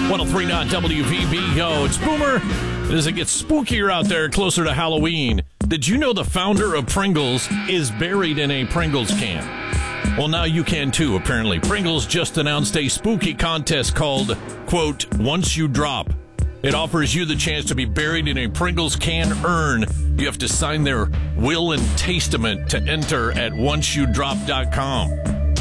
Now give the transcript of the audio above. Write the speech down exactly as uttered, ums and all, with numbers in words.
one oh three point nine W V B. Yo, it's Boomer. As it gets spookier out there, closer to Halloween, did you know the founder of Pringles is buried in a Pringles can? Well, now you can too, apparently. Pringles just announced a spooky contest called, quote, Once You Drop. It offers you the chance to be buried in a Pringles can urn. You have to sign their will and testament to enter at once you drop dot com.